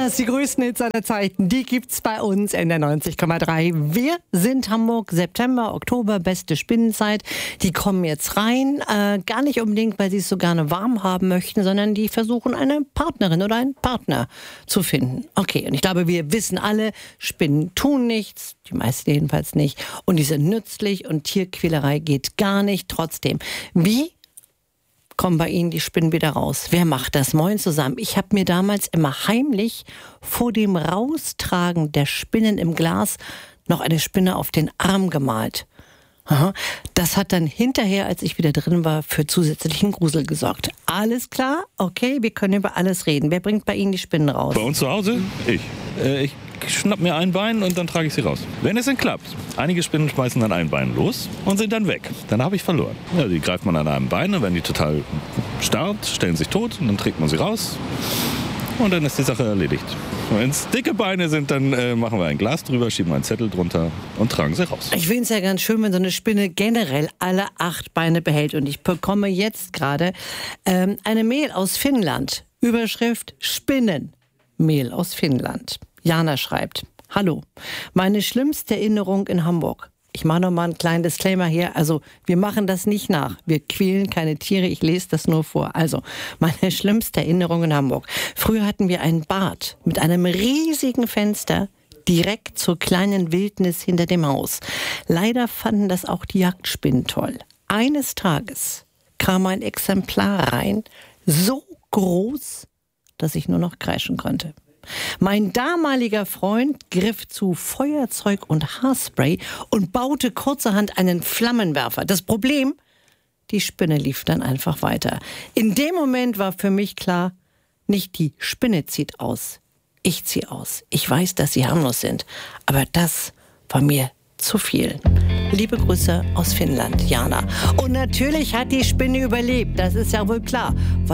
das, die größten Hits aller Zeiten, die gibt's bei uns in der 90,3. Wir sind Hamburg, September, Oktober, beste Spinnenzeit. Die kommen jetzt rein, gar nicht unbedingt, weil sie es so gerne warm haben möchten, sondern die versuchen, eine Partnerin oder einen Partner zu finden. Okay, und ich glaube, wir wissen alle, Spinnen tun nichts, die meisten jedenfalls nicht, und die sind nützlich und Tierquälerei geht gar nicht. Trotzdem, wie kommen bei Ihnen die Spinnen wieder raus? Wer macht das? Moin zusammen. Ich habe mir damals immer heimlich vor dem Raustragen der Spinnen im Glas noch eine Spinne auf den Arm gemalt. Aha. Das hat dann hinterher, als ich wieder drin war, für zusätzlichen Grusel gesorgt. Alles klar? Okay, wir können über alles reden. Wer bringt bei Ihnen die Spinnen raus? Bei uns zu Hause? Ich schnapp mir ein Bein und dann trage ich sie raus. Wenn es denn klappt. Einige Spinnen schmeißen dann ein Bein los und sind dann weg. Dann habe ich verloren. Ja, die greift man an einem Bein und wenn die total starrt, stellen sich tot und dann trägt man sie raus. Und dann ist die Sache erledigt. Wenn es dicke Beine sind, dann machen wir ein Glas drüber, schieben einen Zettel drunter und tragen sie raus. Ich finde es ja ganz schön, wenn so eine Spinne generell alle 8 Beine behält. Und ich bekomme jetzt gerade eine Mail aus Finnland. Überschrift Spinnen. Mail aus Finnland. Jana schreibt: Hallo, meine schlimmste Erinnerung in Hamburg. Ich mache noch mal einen kleinen Disclaimer hier. Also, wir machen das nicht nach. Wir quälen keine Tiere. Ich lese das nur vor. Also, meine schlimmste Erinnerung in Hamburg. Früher hatten wir ein Bad mit einem riesigen Fenster direkt zur kleinen Wildnis hinter dem Haus. Leider fanden das auch die Jagdspinnen toll. Eines Tages kam ein Exemplar rein, so groß, dass ich nur noch kreischen konnte. Mein damaliger Freund griff zu Feuerzeug und Haarspray und baute kurzerhand einen Flammenwerfer. Das Problem? Die Spinne lief dann einfach weiter. In dem Moment war für mich klar, nicht die Spinne zieht aus, ich ziehe aus. Ich weiß, dass sie harmlos sind, aber das war mir zu viel. Liebe Grüße aus Finnland, Jana. Und natürlich hat die Spinne überlebt, das ist ja wohl klar.